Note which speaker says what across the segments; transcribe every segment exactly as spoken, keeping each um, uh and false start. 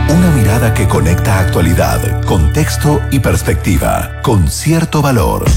Speaker 1: Una mirada que conecta actualidad, contexto y perspectiva, con cierto valor.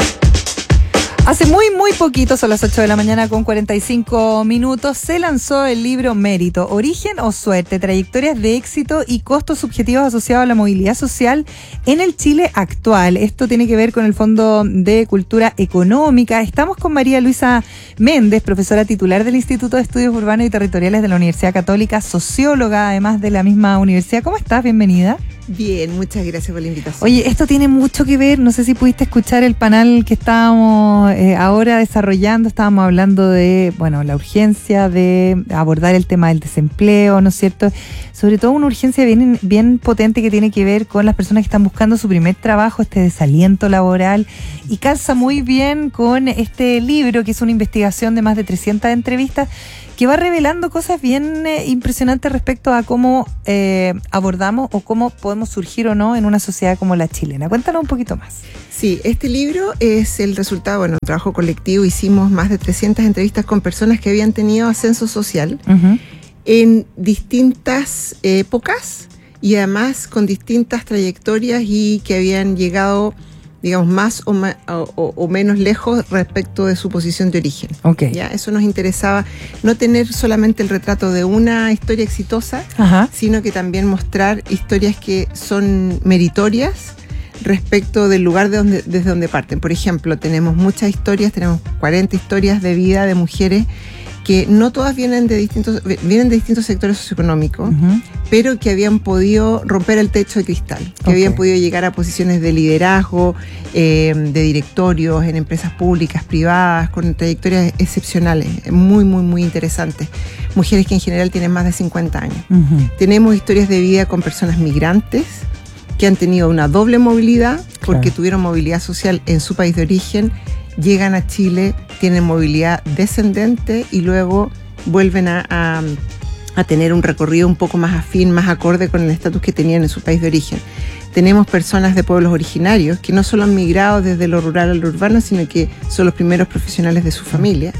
Speaker 2: Hace muy, muy poquito, son las ocho de la mañana con cuarenta y cinco minutos, se lanzó el libro Mérito, Origen o Suerte, trayectorias de éxito y costos subjetivos asociados a la movilidad social en el Chile actual. Esto tiene que ver con el Fondo de Cultura Económica. Estamos con María Luisa Méndez, profesora titular del Instituto de Estudios Urbanos y Territoriales de la Universidad Católica, socióloga además de la misma universidad. ¿Cómo estás? Bienvenida.
Speaker 3: Bien, muchas gracias por la invitación.
Speaker 2: Oye, esto tiene mucho que ver, no sé si pudiste escuchar el panel que estábamos eh, ahora desarrollando, estábamos hablando de, bueno, la urgencia de abordar el tema del desempleo, ¿no es cierto? Sobre todo una urgencia bien, bien potente que tiene que ver con las personas que están buscando su primer trabajo, este desaliento laboral, y calza muy bien con este libro, que es una investigación de más de trescientas entrevistas, que va revelando cosas bien eh, impresionantes respecto a cómo eh, abordamos o cómo podemos surgir o no en una sociedad como la chilena. Cuéntanos un poquito más.
Speaker 3: Sí, este libro es el resultado, bueno, un trabajo colectivo. Hicimos más de trescientas entrevistas con personas que habían tenido ascenso social uh-huh. en distintas épocas y además con distintas trayectorias y que habían llegado, digamos, más o, ma- o, o menos lejos respecto de su posición de origen.
Speaker 2: Okay.
Speaker 3: ¿Ya? Eso nos interesaba, no tener solamente el retrato de una historia exitosa,
Speaker 2: Ajá.
Speaker 3: sino que también mostrar historias que son meritorias respecto del lugar de donde, desde donde parten. Por ejemplo, tenemos muchas historias, tenemos cuarenta historias de vida de mujeres que no todas vienen de distintos, vienen de distintos sectores socioeconómicos, uh-huh. pero que habían podido romper el techo de cristal, que okay. habían podido llegar a posiciones de liderazgo, eh, de directorios en empresas públicas, privadas, con trayectorias excepcionales, muy, muy, muy interesantes. Mujeres que en general tienen más de cincuenta años. Uh-huh. Tenemos historias de vida con personas migrantes que han tenido una doble movilidad, porque claro. tuvieron movilidad social en su país de origen, llegan a Chile, tienen movilidad descendente y luego vuelven a, a, a tener un recorrido un poco más afín, más acorde con el estatus que tenían en su país de origen. Tenemos personas de pueblos originarios que no solo han migrado desde lo rural a lo urbano, sino que son los primeros profesionales de su familia.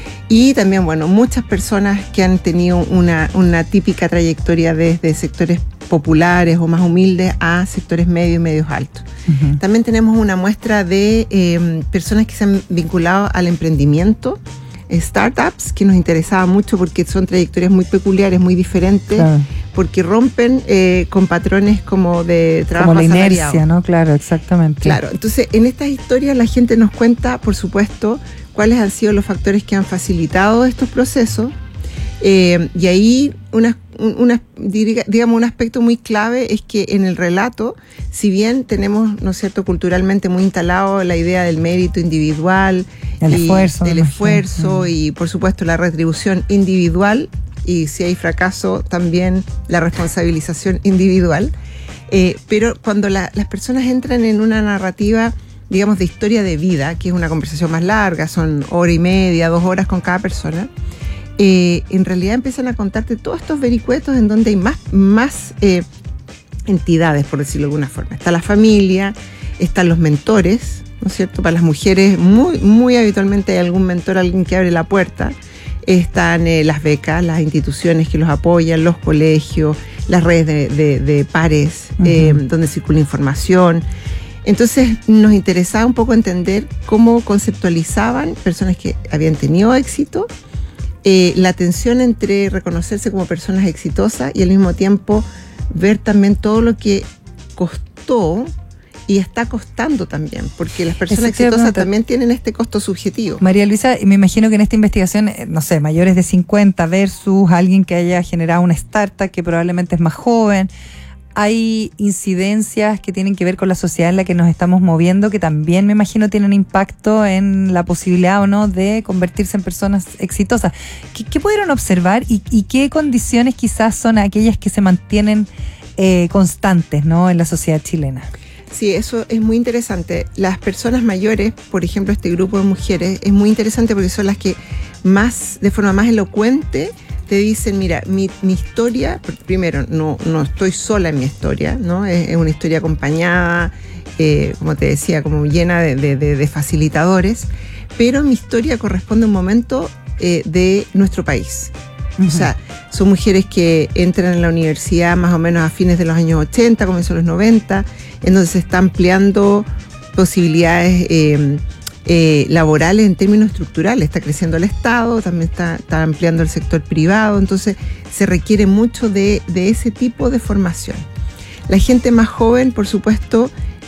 Speaker 3: Y también, bueno, muchas personas que han tenido una, una típica trayectoria desde sectores populares o más humildes a sectores medios y medios altos. Uh-huh. También tenemos una muestra de eh, personas que se han vinculado al emprendimiento, startups, que nos interesaba mucho porque son trayectorias muy peculiares, muy diferentes, claro. porque rompen eh, con patrones como de trabajo
Speaker 2: como la
Speaker 3: asalariado.
Speaker 2: Inercia, ¿no? Claro, exactamente.
Speaker 3: Claro, entonces en estas historias la gente nos cuenta, por supuesto, cuáles han sido los factores que han facilitado estos procesos. Eh, y ahí, una, una, digamos, un aspecto muy clave es que en el relato, si bien tenemos, ¿no es cierto?, culturalmente muy instalado la idea del mérito individual,
Speaker 2: el
Speaker 3: y
Speaker 2: esfuerzo,
Speaker 3: del esfuerzo
Speaker 2: mm.
Speaker 3: y, por supuesto, la retribución individual, y si hay fracaso, también la responsabilización individual. Eh, pero cuando la, las personas entran en una narrativa, digamos, de historia de vida, que es una conversación más larga, son hora y media, dos horas con cada persona, eh, en realidad empiezan a contarte todos estos vericuetos en donde hay más, más eh, entidades, por decirlo de alguna forma. Está la familia, están los mentores, ¿no es cierto? Para las mujeres muy, muy habitualmente hay algún mentor, alguien que abre la puerta. Están eh, las becas, las instituciones que los apoyan, los colegios, las redes de, de, de pares, uh-huh. eh, donde circula información. Entonces nos interesaba un poco entender cómo conceptualizaban personas que habían tenido éxito, eh, la tensión entre reconocerse como personas exitosas y al mismo tiempo ver también todo lo que costó y está costando también, porque las personas exitosas también tienen este costo subjetivo.
Speaker 2: María Luisa, me imagino que en esta investigación, no sé, mayores de cincuenta versus alguien que haya generado una startup que probablemente es más joven, hay incidencias que tienen que ver con la sociedad en la que nos estamos moviendo, que también me imagino tienen impacto en la posibilidad o no de convertirse en personas exitosas. ¿Qué, qué pudieron observar y, y qué condiciones quizás son aquellas que se mantienen eh, constantes, ¿no?, en la sociedad chilena?
Speaker 3: Sí, eso es muy interesante. Las personas mayores, por ejemplo, este grupo de mujeres, es muy interesante porque son las que más, de forma más elocuente, te dicen, mira, mi, mi historia, primero, no, no estoy sola en mi historia, ¿no? Es, es una historia acompañada, eh, como te decía, como llena de, de, de, de facilitadores, pero mi historia corresponde a un momento eh, de nuestro país. Uh-huh. O sea, son mujeres que entran en la universidad más o menos a fines de los años ochenta, comienzos de los noventa, en donde se está ampliando posibilidades eh, eh, laborales en términos estructurales. Está creciendo el Estado, también está, está ampliando el sector privado, entonces se requiere mucho de, de ese tipo de formación. La gente más joven, por supuesto,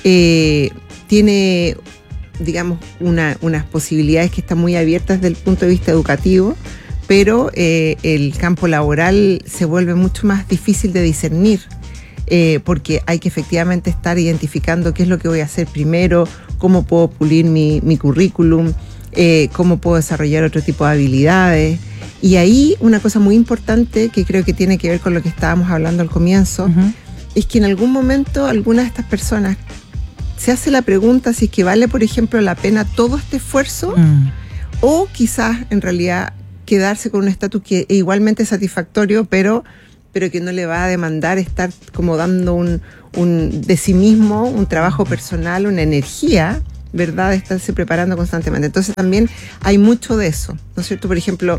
Speaker 3: eh, tiene, digamos, una, unas posibilidades que están muy abiertas desde el punto de vista educativo, pero eh, el campo laboral se vuelve mucho más difícil de discernir, eh, porque hay que efectivamente estar identificando qué es lo que voy a hacer primero, cómo puedo pulir mi, mi currículum, eh, cómo puedo desarrollar otro tipo de habilidades. Y ahí una cosa muy importante que creo que tiene que ver con lo que estábamos hablando al comienzo, uh-huh. es que en algún momento alguna de estas personas se hace la pregunta si es que vale, por ejemplo, la pena todo este esfuerzo, uh-huh. o quizás en realidad quedarse con un estatus que es igualmente satisfactorio, pero, pero que no le va a demandar estar como dando un, un de sí mismo, un trabajo personal, una energía, ¿verdad?, de estarse preparando constantemente. Entonces también hay mucho de eso, ¿no es cierto? Por ejemplo,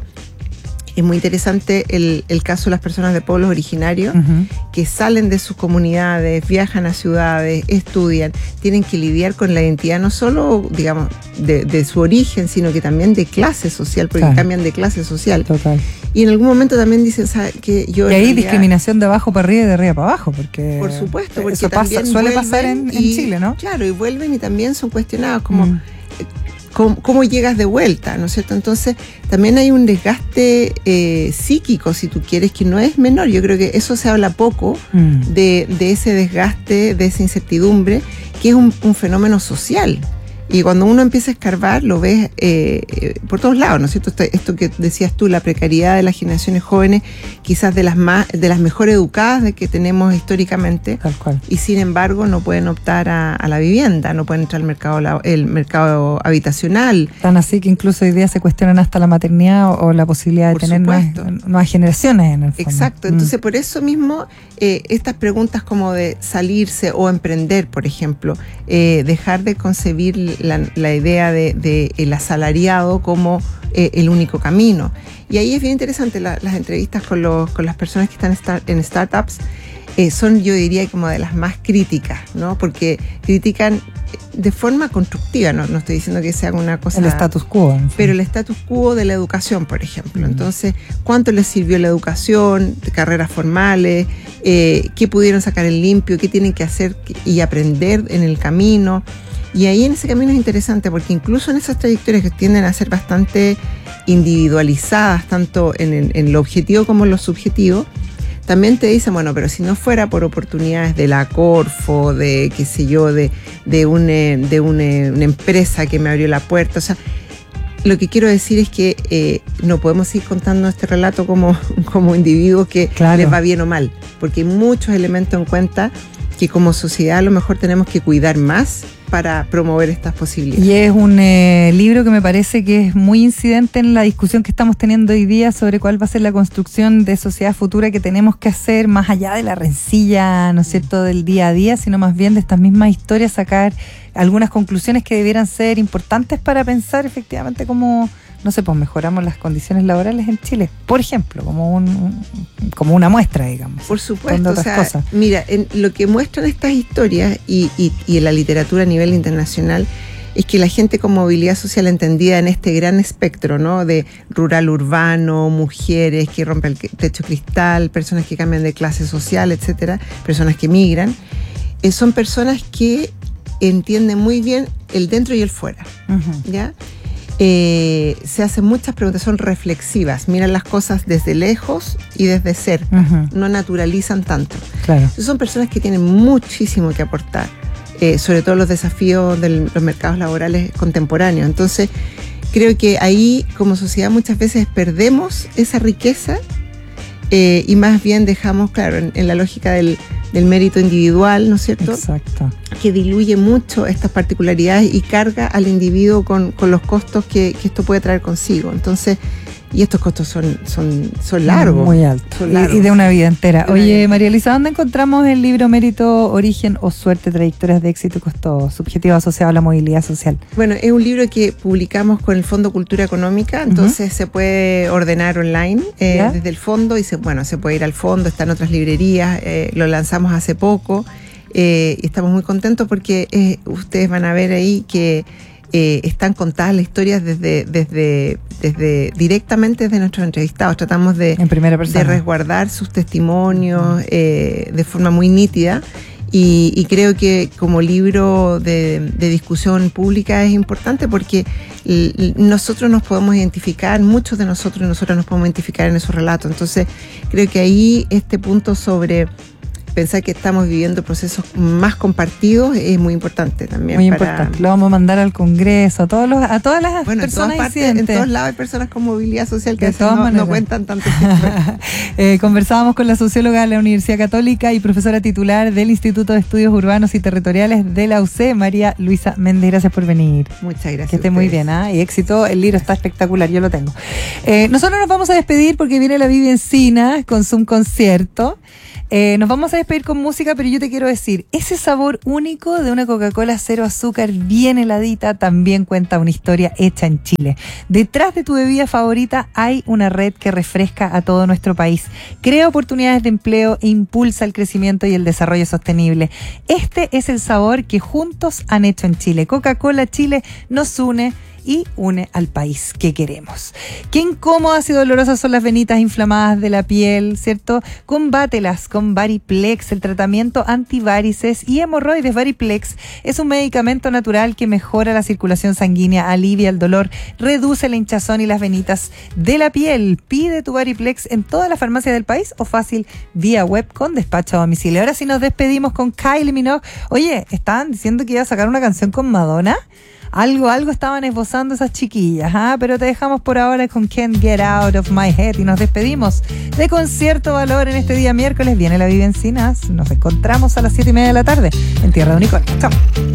Speaker 3: es muy interesante el, el caso de las personas de pueblos originarios, uh-huh. que salen de sus comunidades, viajan a ciudades, estudian, tienen que lidiar con la identidad no solo, digamos, de, de su origen, sino que también de clase social, porque claro. cambian de clase social.
Speaker 2: Total.
Speaker 3: Y en algún momento también dicen, ¿sabes qué? Yo
Speaker 2: y hay
Speaker 3: realidad,
Speaker 2: discriminación de abajo para arriba y de arriba para abajo, porque
Speaker 3: por supuesto, porque
Speaker 2: eso pasa, suele pasar en,
Speaker 3: y,
Speaker 2: en Chile, ¿no?
Speaker 3: Claro, y vuelven y también son cuestionados como...
Speaker 2: Mm.
Speaker 3: ¿Cómo, ¿Cómo llegas de vuelta? ¿No es cierto? Entonces, también hay un desgaste eh, psíquico, si tú quieres, que no es menor. Yo creo que eso se habla poco, mm. de, de ese desgaste, de esa incertidumbre, que es un, un fenómeno social. Y cuando uno empieza a escarbar, lo ves eh, por todos lados, ¿no es cierto? Esto que decías tú, la precariedad de las generaciones jóvenes, quizás de las más, de las mejor educadas de que tenemos históricamente.
Speaker 2: Tal cual.
Speaker 3: Y sin embargo no pueden optar a, a la vivienda, no pueden entrar al mercado, el mercado habitacional.
Speaker 2: Tan así que incluso hoy día se cuestionan hasta la maternidad o, o la posibilidad de por tener nuevas, nuevas generaciones en el fondo.
Speaker 3: Exacto, entonces mm. por eso mismo eh, estas preguntas como de salirse o emprender, por ejemplo, eh, dejar de concebir La, la idea de, de el asalariado como eh, el único camino. Y ahí es bien interesante la, las entrevistas con, los, con las personas que están start, en startups, eh, son, yo diría, como de las más críticas, ¿no? Porque critican de forma constructiva, no, no estoy diciendo que sea una cosa...
Speaker 2: El status quo. En fin.
Speaker 3: Pero el status quo de la educación, por ejemplo. Mm. Entonces, ¿cuánto les sirvió la educación, de carreras formales? Eh, ¿Qué pudieron sacar en limpio? ¿Qué tienen que hacer y aprender en el camino? Y ahí en ese camino es interesante porque incluso en esas trayectorias que tienden a ser bastante individualizadas, tanto en, el, en lo objetivo como en lo subjetivo, también te dicen, bueno, pero si no fuera por oportunidades de la Corfo, de qué sé yo, de, de, una, de una, una empresa que me abrió la puerta, o sea, lo que quiero decir es que eh, no podemos ir contando este relato como, como individuos que claro. les va bien o mal, porque hay muchos elementos en cuenta que como sociedad a lo mejor tenemos que cuidar más para promover estas posibilidades.
Speaker 2: Y es un eh, libro que me parece que es muy incidente en la discusión que estamos teniendo hoy día sobre cuál va a ser la construcción de sociedad futura que tenemos que hacer, más allá de la rencilla, ¿no es cierto?, del día a día, sino más bien de estas mismas historias sacar algunas conclusiones que debieran ser importantes para pensar efectivamente cómo, no sé, pues mejoramos las condiciones laborales en Chile, por ejemplo, como un, un como una muestra, digamos.
Speaker 3: Por supuesto, o sea, cosas. Mira, en lo que muestran estas historias y, y, y en la literatura a nivel internacional es que la gente con movilidad social entendida en este gran espectro, ¿no?, de rural urbano, mujeres que rompen el techo cristal, personas que cambian de clase social, etcétera, personas que migran, eh, son personas que entienden muy bien el dentro y el fuera, uh-huh. ¿ya? Eh, se hacen muchas preguntas, son reflexivas, miran las cosas desde lejos y desde ser, uh-huh. no naturalizan tanto.
Speaker 2: Claro.
Speaker 3: Son personas que tienen muchísimo que aportar, eh, sobre todo los desafíos de los mercados laborales contemporáneos. Entonces, creo que ahí como sociedad muchas veces perdemos esa riqueza eh, y más bien dejamos, claro, en, en la lógica del, del mérito individual, ¿no es cierto?
Speaker 2: Exacto.
Speaker 3: Que diluye mucho estas particularidades y carga al individuo con, con los costos que, que esto puede traer consigo. Entonces, y estos costos son, son, son largos.
Speaker 2: Muy altos.
Speaker 3: Son largos.
Speaker 2: Y, y de una vida entera.
Speaker 3: De una
Speaker 2: Oye,
Speaker 3: vida.
Speaker 2: María Elisa, ¿dónde encontramos el libro Mérito, Origen o Suerte, Trayectorias de Éxito y Costo Subjetivo asociado a la movilidad social?
Speaker 3: Bueno, es un libro que publicamos con el Fondo Cultura Económica, entonces uh-huh. se puede ordenar online eh, desde el fondo y se, bueno, se puede ir al fondo, está en otras librerías, eh, lo lanzamos hace poco eh, y estamos muy contentos porque eh, ustedes van a ver ahí que eh, están contadas las historias desde, desde, desde directamente desde nuestros entrevistados. Tratamos de,
Speaker 2: en primera persona.
Speaker 3: de resguardar sus testimonios eh, de forma muy nítida. Y, y creo que como libro de, de discusión pública es importante porque l, nosotros nos podemos identificar, muchos de nosotros y nosotras nos podemos identificar en esos relatos. Entonces creo que ahí este punto sobre pensar que estamos viviendo procesos más compartidos es muy importante también.
Speaker 2: Muy
Speaker 3: para,
Speaker 2: importante. Lo vamos a mandar al Congreso, a todos los, a todas las
Speaker 3: bueno,
Speaker 2: personas
Speaker 3: en todas partes,
Speaker 2: incidentes.
Speaker 3: en todos lados hay personas con movilidad social que
Speaker 2: De
Speaker 3: a veces no, no cuentan tanto tiempo.
Speaker 2: eh, conversábamos con la socióloga de la Universidad Católica y profesora titular del Instituto de Estudios Urbanos y Territoriales de la U C, María Luisa Méndez. Gracias por venir.
Speaker 3: Muchas gracias.
Speaker 2: Que esté muy bien, ¿eh? Y éxito. El libro está espectacular, yo lo tengo. Eh, nosotros nos vamos a despedir porque viene la Vivi Encina con su concierto. Eh, nos vamos a despedir con música, pero yo te quiero decir, ese sabor único de una Coca-Cola cero azúcar bien heladita también cuenta una historia hecha en Chile. Detrás de tu bebida favorita hay una red que refresca a todo nuestro país, crea oportunidades de empleo e impulsa el crecimiento y el desarrollo sostenible. Este es el sabor que juntos han hecho en Chile. Coca-Cola Chile nos une y une al país que queremos. Qué incómodas y dolorosas son las venitas inflamadas de la piel, ¿cierto? Combátelas con Variplex, el tratamiento antivarices y hemorroides. Variplex es un medicamento natural que mejora la circulación sanguínea, alivia el dolor, reduce la hinchazón y las venitas de la piel. Pide tu Variplex en todas las farmacias del país o fácil vía web con despacho a domicilio. Ahora sí nos despedimos con Kylie Minogue. Oye, estaban diciendo que iba a sacar una canción con Madonna. Algo, algo estaban esbozando esas chiquillas, ¿ah? Pero te dejamos por ahora con Can't Get Out of My Head y nos despedimos de Concierto Valor en este día miércoles. Viene la Vivi Encinas. Nos encontramos a las siete y media de la tarde en Tierra de Unicornio. Chao.